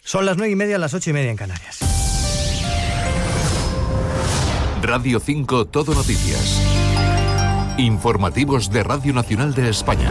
Son las 9:30, las 8:30 en Canarias. Radio 5 Todo Noticias. Informativos de Radio Nacional de España.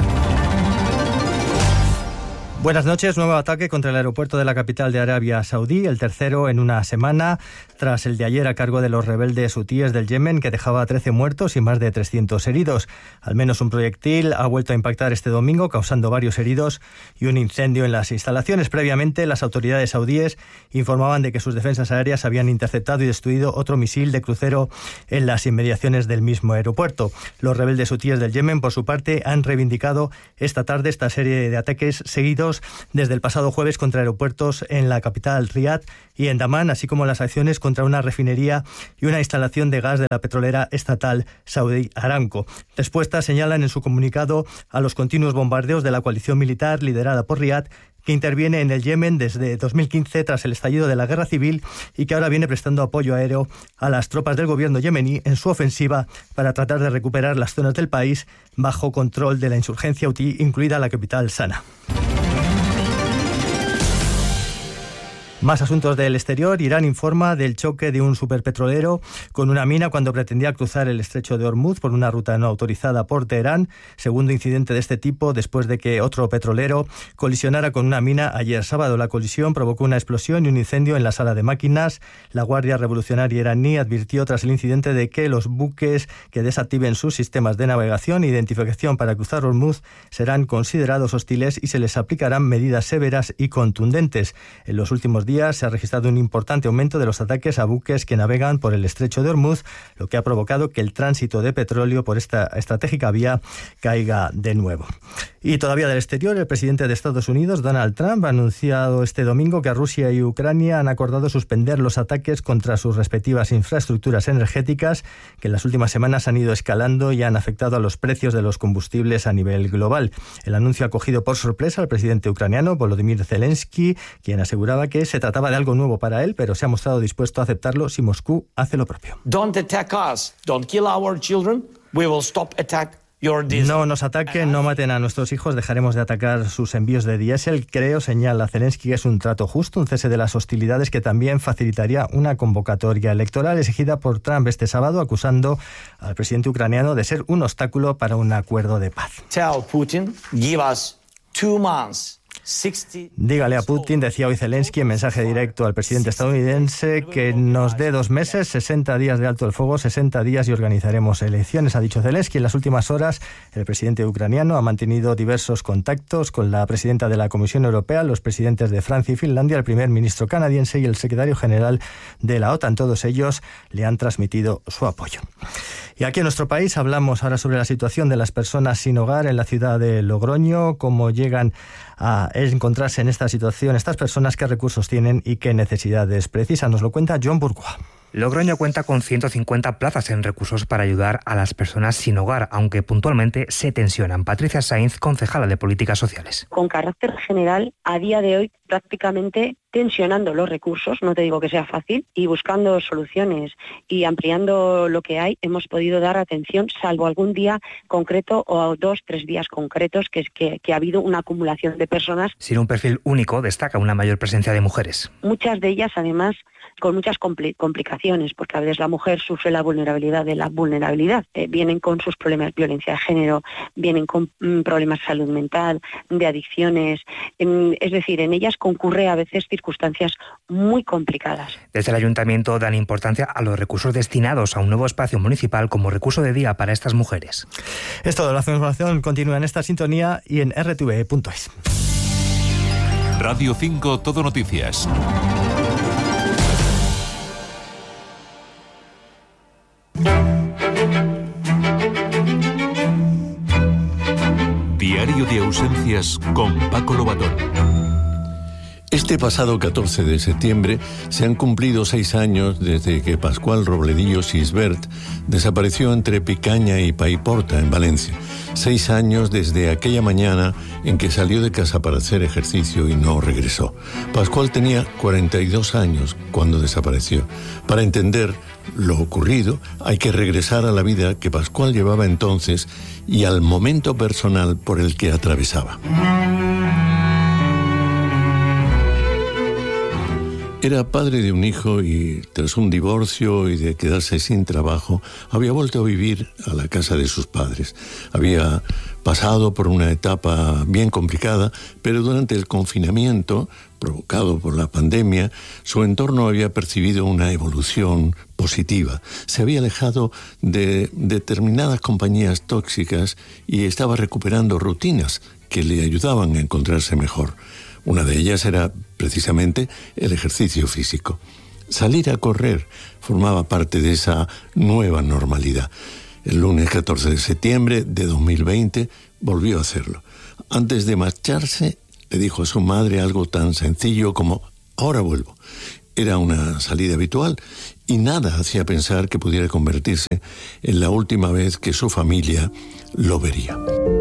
Buenas noches. Nuevo ataque contra el aeropuerto de la capital de Arabia Saudí, el tercero en una semana, tras el de ayer a cargo de los rebeldes hutíes del Yemen, que dejaba 13 muertos y más de 300 heridos. Al menos un proyectil ha vuelto a impactar este domingo, causando varios heridos y un incendio en las instalaciones. Previamente, las autoridades saudíes informaban de que sus defensas aéreas habían interceptado y destruido otro misil de crucero en las inmediaciones del mismo aeropuerto. Los rebeldes hutíes del Yemen, por su parte, han reivindicado esta tarde esta serie de ataques seguidos desde el pasado jueves contra aeropuertos en la capital Riad y en Damán, así como las acciones contra una refinería y una instalación de gas de la petrolera estatal Saudi Aramco. Respuestas señalan en su comunicado a los continuos bombardeos de la coalición militar liderada por Riad, que interviene en el Yemen desde 2015 tras el estallido de la guerra civil y que ahora viene prestando apoyo aéreo a las tropas del gobierno yemení en su ofensiva para tratar de recuperar las zonas del país bajo control de la insurgencia hutí, incluida la capital Sana. Más asuntos del exterior. Irán informa del choque de un superpetrolero con una mina cuando pretendía cruzar el estrecho de Hormuz por una ruta no autorizada por Teherán. Segundo incidente de este tipo después de que otro petrolero colisionara con una mina ayer sábado. La colisión provocó una explosión y un incendio en la sala de máquinas. La Guardia Revolucionaria iraní advirtió tras el incidente de que los buques que desactiven sus sistemas de navegación e identificación para cruzar Hormuz serán considerados hostiles y se les aplicarán medidas severas y contundentes. En los últimos días se ha registrado un importante aumento de los ataques a buques que navegan por el estrecho de Hormuz, lo que ha provocado que el tránsito de petróleo por esta estratégica vía caiga de nuevo. Y todavía del exterior, el presidente de Estados Unidos, Donald Trump, ha anunciado este domingo que Rusia y Ucrania han acordado suspender los ataques contra sus respectivas infraestructuras energéticas, que en las últimas semanas han ido escalando y han afectado a los precios de los combustibles a nivel global. El anuncio ha cogido por sorpresa al presidente ucraniano, Volodymyr Zelensky, quien aseguraba que se trataba de algo nuevo para él, pero se ha mostrado dispuesto a aceptarlo si Moscú hace lo propio. Don't attack us, don't kill our children, we will stop attack your diesel. No nos ataquen, no maten a nuestros hijos, dejaremos de atacar sus envíos de diésel. Creo, señala Zelensky, que es un trato justo, un cese de las hostilidades que también facilitaría una convocatoria electoral exigida por Trump este sábado, acusando al presidente ucraniano de ser un obstáculo para un acuerdo de paz. Tell Putin, give us 2 months. Dígale a Putin, decía hoy Zelensky en mensaje directo al presidente estadounidense, que nos dé 2 meses, 60 días de alto el fuego, 60 días y organizaremos elecciones, ha dicho Zelensky. En las últimas horas, el presidente ucraniano ha mantenido diversos contactos con la presidenta de la Comisión Europea, los presidentes de Francia y Finlandia, el primer ministro canadiense y el secretario general de la OTAN. Todos ellos le han transmitido su apoyo. Y aquí en nuestro país hablamos ahora sobre la situación de las personas sin hogar en la ciudad de Logroño, cómo llegan a encontrarse en esta situación estas personas, qué recursos tienen y qué necesidades precisan. Nos lo cuenta Joan Bourgois. Logroño cuenta con 150 plazas en recursos para ayudar a las personas sin hogar, aunque puntualmente se tensionan. Patricia Sainz, concejala de Políticas Sociales. Con carácter general, a día de hoy prácticamente tensionando los recursos, no te digo que sea fácil, y buscando soluciones y ampliando lo que hay, hemos podido dar atención, salvo algún día concreto o 2-3 días concretos que ha habido una acumulación de personas. Sin un perfil único, destaca una mayor presencia de mujeres. Muchas de ellas, además, con muchas complicaciones, porque a veces la mujer sufre la vulnerabilidad de la vulnerabilidad. Vienen con sus problemas de violencia de género, vienen con problemas de salud mental, de adicciones. Es decir, en ellas concurre a veces circunstancias muy complicadas. Desde el Ayuntamiento dan importancia a los recursos destinados a un nuevo espacio municipal como recurso de día para estas mujeres. Es todo. La información continúa en esta sintonía y en rtve.es. Radio 5 Todo Noticias. Diario de ausencias con Paco Lobatón. Este pasado 14 de septiembre se han cumplido 6 años desde que Pascual Robledillo Sisbert desapareció entre Picaña y Paiporta, en Valencia. 6 años desde aquella mañana en que salió de casa para hacer ejercicio y no regresó. Pascual tenía 42 años cuando desapareció. Para entender lo ocurrido, hay que regresar a la vida que Pascual llevaba entonces y al momento personal por el que atravesaba. Era padre de un hijo y tras un divorcio y de quedarse sin trabajo, había vuelto a vivir a la casa de sus padres. Había pasado por una etapa bien complicada, pero durante el confinamiento, provocado por la pandemia, su entorno había percibido una evolución positiva. Se había alejado de determinadas compañías tóxicas y estaba recuperando rutinas que le ayudaban a encontrarse mejor. Una de ellas era precisamente el ejercicio físico. Salir a correr formaba parte de esa nueva normalidad. El lunes 14 de septiembre de 2020 volvió a hacerlo. Antes de marcharse, le dijo a su madre algo tan sencillo como «ahora vuelvo». Era una salida habitual y nada hacía pensar que pudiera convertirse en la última vez que su familia lo vería.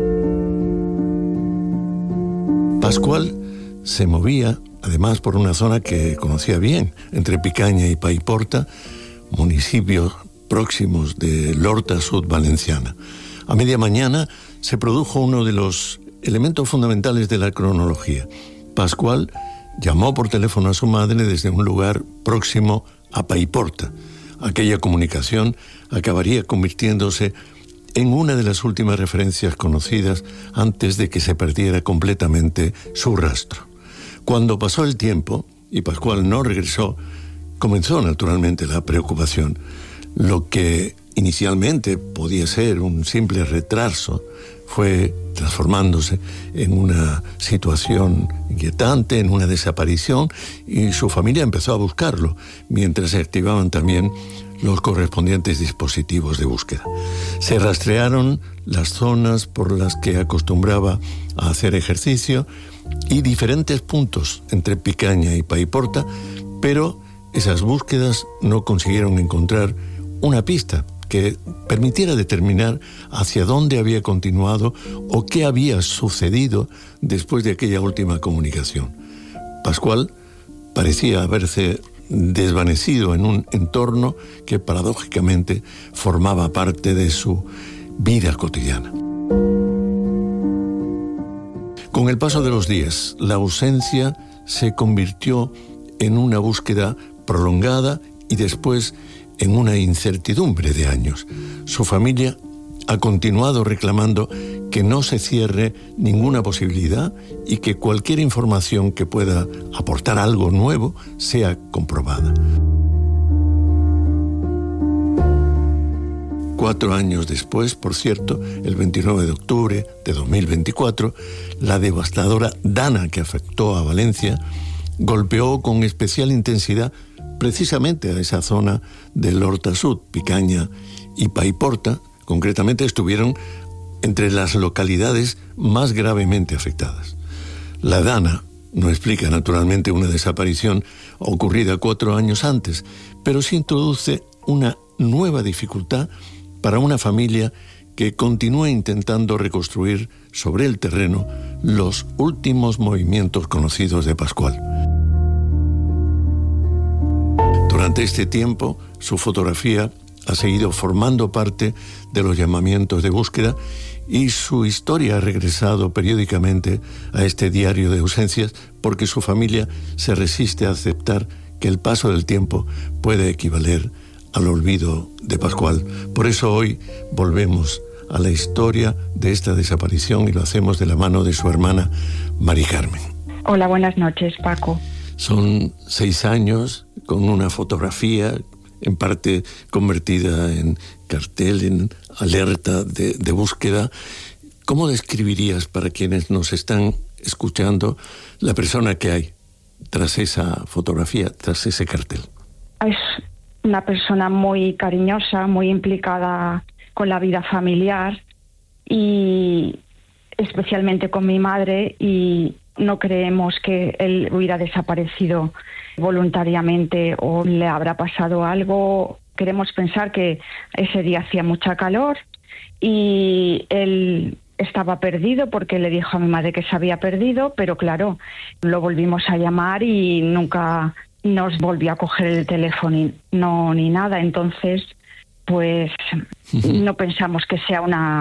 Pascual se movía, además, por una zona que conocía bien, entre Picaña y Paiporta, municipios próximos de l'Horta Sud valenciana. A media mañana se produjo uno de los elementos fundamentales de la cronología. Pascual llamó por teléfono a su madre desde un lugar próximo a Paiporta. Aquella comunicación acabaría convirtiéndose en una de las últimas referencias conocidas antes de que se perdiera completamente su rastro. Cuando pasó el tiempo y Pascual no regresó, comenzó naturalmente la preocupación. Lo que inicialmente podía ser un simple retraso fue transformándose en una situación inquietante, en una desaparición, y su familia empezó a buscarlo, mientras se activaban también los correspondientes dispositivos de búsqueda. Se rastrearon las zonas por las que acostumbraba a hacer ejercicio y diferentes puntos entre Picaña y Paiporta, pero esas búsquedas no consiguieron encontrar una pista que permitiera determinar hacia dónde había continuado o qué había sucedido después de aquella última comunicación. Pascual parecía haberse desvanecido en un entorno que paradójicamente formaba parte de su vida cotidiana. Con el paso de los días, la ausencia se convirtió en una búsqueda prolongada y después en una incertidumbre de años. Su familia ha continuado reclamando que no se cierre ninguna posibilidad y que cualquier información que pueda aportar algo nuevo sea comprobada. 4 años después, por cierto, el 29 de octubre de 2024, la devastadora Dana que afectó a Valencia golpeó con especial intensidad precisamente a esa zona del Horta Sud, Picaña y Paiporta. Concretamente estuvieron entre las localidades más gravemente afectadas. La Dana no explica naturalmente una desaparición ocurrida 4 años antes, pero sí introduce una nueva dificultad para una familia que continúa intentando reconstruir sobre el terreno los últimos movimientos conocidos de Pascual. Durante este tiempo, su fotografía ha seguido formando parte de los llamamientos de búsqueda y su historia ha regresado periódicamente a este diario de ausencias porque su familia se resiste a aceptar que el paso del tiempo puede equivaler al olvido de Pascual. Por eso hoy volvemos a la historia de esta desaparición y lo hacemos de la mano de su hermana Mari Carmen. Hola, buenas noches, Paco. Son 6 años con una fotografía en parte convertida en cartel, en alerta de búsqueda. ¿Cómo describirías para quienes nos están escuchando la persona que hay tras esa fotografía, tras ese cartel? Es una persona muy cariñosa, muy implicada con la vida familiar y especialmente con mi madre, y no creemos que él hubiera desaparecido voluntariamente o le habrá pasado algo. Queremos pensar que ese día hacía mucha calor y él estaba perdido porque le dijo a mi madre que se había perdido, pero claro, lo volvimos a llamar y nunca nos volvió a coger el teléfono ni nada. Entonces, pues no pensamos que sea una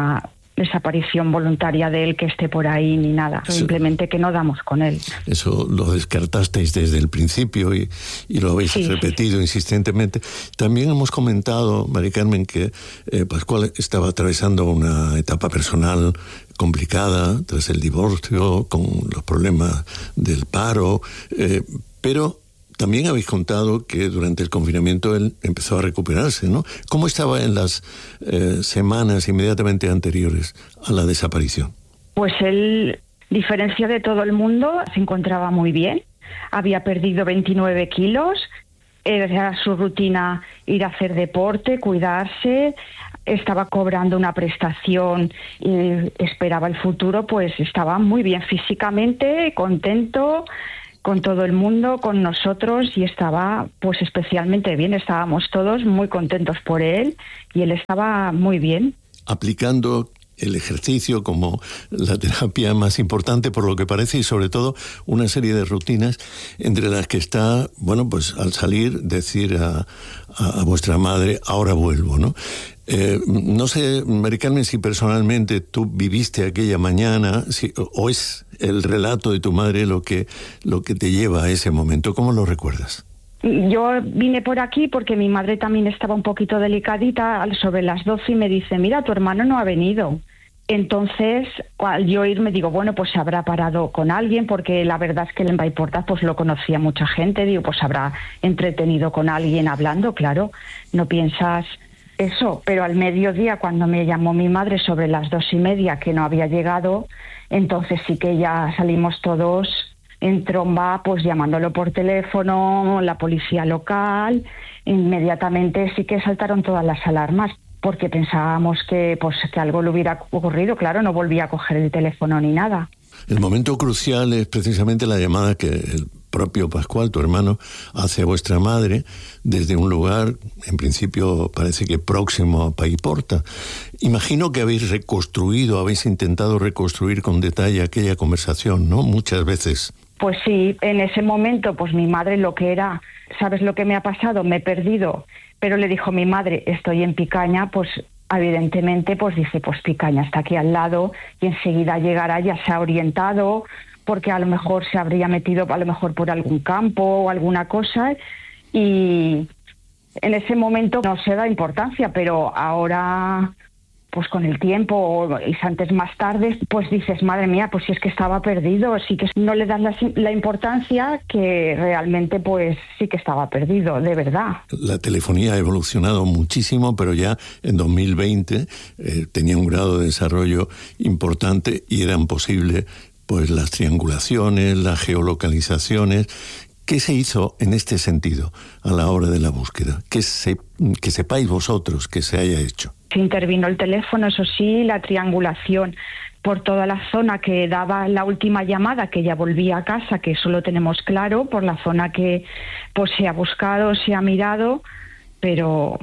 desaparición voluntaria de él que esté por ahí ni nada, simplemente que no damos con él. Eso lo descartasteis desde el principio y lo habéis repetido insistentemente. También hemos comentado, Mari Carmen, que Pascual estaba atravesando una etapa personal complicada tras el divorcio, con los problemas del paro, pero también habéis contado que durante el confinamiento él empezó a recuperarse, ¿no? ¿Cómo estaba en las semanas inmediatamente anteriores a la desaparición? Pues él, diferencia de todo el mundo, se encontraba muy bien. Había perdido 29 kilos, era su rutina ir a hacer deporte, cuidarse, estaba cobrando una prestación y esperaba el futuro, pues estaba muy bien físicamente, contento con todo el mundo, con nosotros, y estaba pues especialmente bien. Estábamos todos muy contentos por él y él estaba muy bien. Aplicando el ejercicio como la terapia más importante, por lo que parece, y sobre todo una serie de rutinas entre las que está, bueno, pues al salir decir a vuestra madre, ahora vuelvo, ¿no? No sé, Mari Carmen, si personalmente tú viviste aquella mañana, o es el relato de tu madre lo que te lleva a ese momento. ¿Cómo lo recuerdas? Yo vine por aquí porque mi madre también estaba un poquito delicadita sobre las 12 y me dice, mira, tu hermano no ha venido. Entonces, al yo irme, digo, bueno, pues se habrá parado con alguien, porque la verdad es que en Paiporta pues lo conocía mucha gente. Digo, pues habrá entretenido con alguien hablando, claro, no piensas eso. Pero al mediodía, cuando me llamó mi madre sobre las 2:30 que no había llegado, entonces sí que ya salimos todos en tromba, pues llamándolo por teléfono, la policía local. Inmediatamente sí que saltaron todas las alarmas, porque pensábamos que algo le hubiera ocurrido. Claro, no volvía a coger el teléfono ni nada. El momento crucial es precisamente la llamada que el propio Pascual, tu hermano, hace a vuestra madre desde un lugar, en principio parece que próximo a Paiporta. Imagino que habéis intentado reconstruir con detalle aquella conversación, ¿no? Muchas veces. Pues sí, en ese momento, pues mi madre lo que era, ¿sabes lo que me ha pasado? Me he perdido. Pero le dijo mi madre, estoy en Picaña, pues evidentemente, pues dice, pues Picaña está aquí al lado y enseguida llegará, ya se ha orientado, porque a lo mejor se habría metido a lo mejor por algún campo o alguna cosa, y en ese momento no se da importancia, pero ahora, pues con el tiempo o instantes más tarde, pues dices, madre mía, pues si es que estaba perdido, sí que no le das la importancia que realmente pues sí que estaba perdido, de verdad. La telefonía ha evolucionado muchísimo, pero ya en 2020 tenía un grado de desarrollo importante y eran posibles pues las triangulaciones, las geolocalizaciones. ¿Qué se hizo en este sentido a la hora de la búsqueda? Que sepáis vosotros que se haya hecho. Se intervino el teléfono, eso sí, la triangulación por toda la zona que daba la última llamada, que ya volvía a casa, que eso lo tenemos claro, por la zona que pues se ha buscado, se ha mirado, pero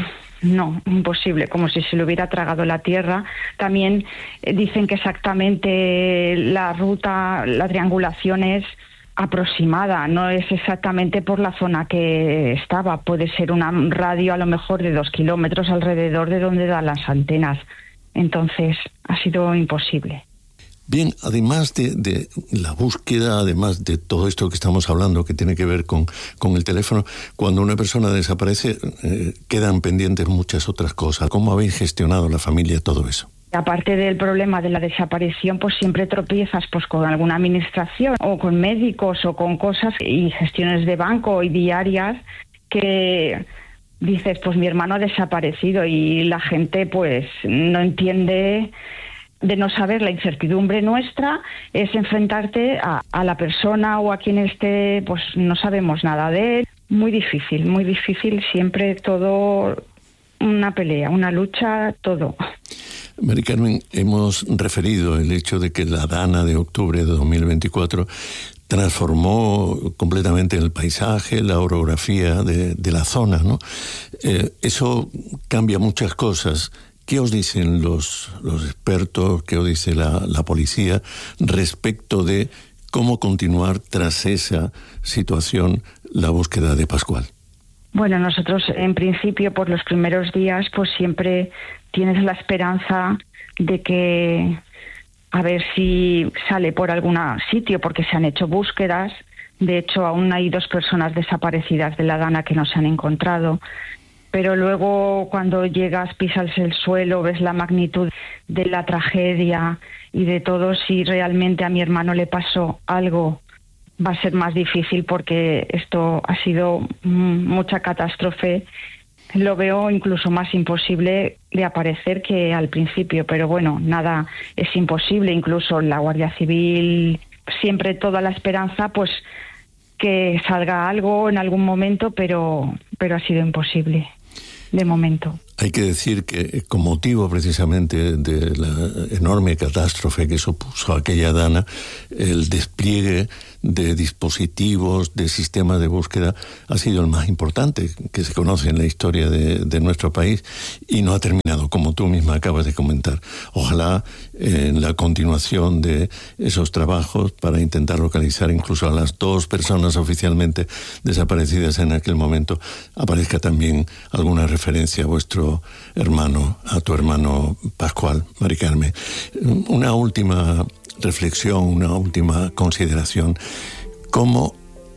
no, imposible, como si se le hubiera tragado la tierra. También dicen que exactamente la ruta, la triangulación es aproximada, no es exactamente por la zona que estaba, puede ser una radio a lo mejor de 2 kilómetros alrededor de donde dan las antenas, entonces ha sido imposible. Bien, además de la búsqueda, además de todo esto que estamos hablando que tiene que ver con el teléfono, cuando una persona desaparece quedan pendientes muchas otras cosas. ¿Cómo habéis gestionado la familia todo eso? Aparte del problema de la desaparición, pues siempre tropiezas pues con alguna administración o con médicos o con cosas y gestiones de banco y diarias que dices, pues mi hermano ha desaparecido, y la gente pues no entiende. De no saber, la incertidumbre nuestra es enfrentarte a la persona o a quien esté, pues no sabemos nada de él. Muy difícil, siempre todo una pelea, una lucha, todo. Mari Carmen, hemos referido el hecho de que la Dana de octubre de 2024 transformó completamente el paisaje, la orografía de la zona, ¿no? Eso cambia muchas cosas. ¿Qué os dicen los expertos, qué os dice la policía respecto de cómo continuar tras esa situación la búsqueda de Pascual? Bueno, nosotros en principio por los primeros días pues siempre tienes la esperanza de que a ver si sale por algún sitio, porque se han hecho búsquedas. De hecho, aún hay 2 personas desaparecidas de la Dana que no se han encontrado. Pero luego cuando llegas, pisas el suelo, ves la magnitud de la tragedia y de todo, si realmente a mi hermano le pasó algo, va a ser más difícil porque esto ha sido mucha catástrofe. Lo veo incluso más imposible de aparecer que al principio, pero bueno, nada es imposible. Incluso la Guardia Civil, siempre toda la esperanza, pues que salga algo en algún momento, pero ha sido imposible de momento. Hay que decir que con motivo precisamente de la enorme catástrofe que supuso aquella Dana, el despliegue de dispositivos, de sistemas de búsqueda, ha sido el más importante que se conoce en la historia de nuestro país y no ha terminado, como tú misma acabas de comentar. Ojalá en la continuación de esos trabajos para intentar localizar incluso a las 2 personas oficialmente desaparecidas en aquel momento, aparezca también alguna referencia a vuestro hermano, a tu hermano Pascual, Mari Carmen. Una última reflexión, una última consideración. ¿Cómo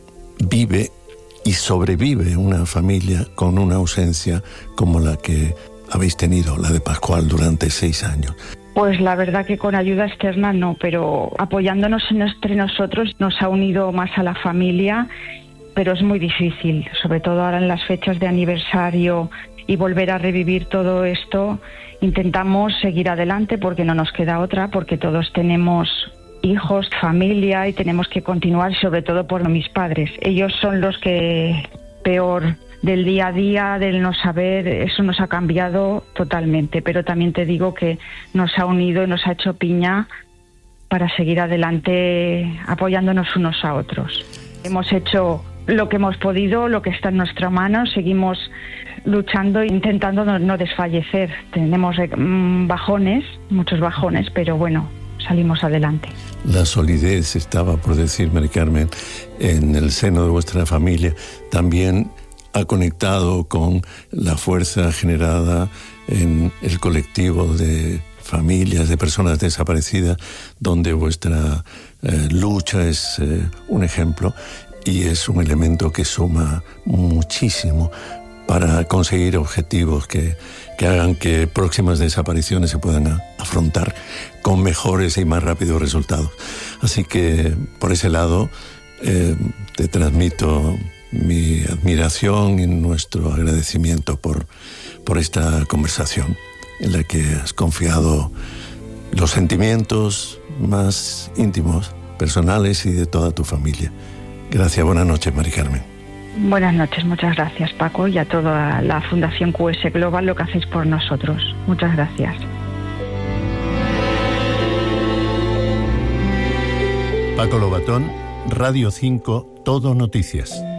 vive y sobrevive una familia con una ausencia como la que habéis tenido, la de Pascual, durante 6 años? Pues la verdad que con ayuda externa no, pero apoyándonos entre nosotros nos ha unido más a la familia, pero es muy difícil, sobre todo ahora en las fechas de aniversario y volver a revivir todo esto. Intentamos seguir adelante porque no nos queda otra, porque todos tenemos hijos, familia y tenemos que continuar, sobre todo por mis padres. Ellos son los que peor del día a día, del no saber, eso nos ha cambiado totalmente, pero también te digo que nos ha unido y nos ha hecho piña para seguir adelante apoyándonos unos a otros. Hemos hecho lo que hemos podido, lo que está en nuestra mano, seguimos luchando e intentando no desfallecer. Tenemos bajones, muchos bajones, pero bueno, salimos adelante. La solidez estaba por decir, Mari Carmen, en el seno de vuestra familia. También ha conectado con la fuerza generada en el colectivo de familias, de personas desaparecidas, donde vuestra lucha es un ejemplo y es un elemento que suma muchísimo para conseguir objetivos que hagan que próximas desapariciones se puedan afrontar con mejores y más rápidos resultados. Así que, por ese lado, te transmito mi admiración y nuestro agradecimiento por esta conversación en la que has confiado los sentimientos más íntimos, personales y de toda tu familia. Gracias, buenas noches, Mari Carmen. Buenas noches, muchas gracias, Paco, y a toda la Fundación QS Global, lo que hacéis por nosotros. Muchas gracias. Paco Lobatón, Radio 5, Todo Noticias.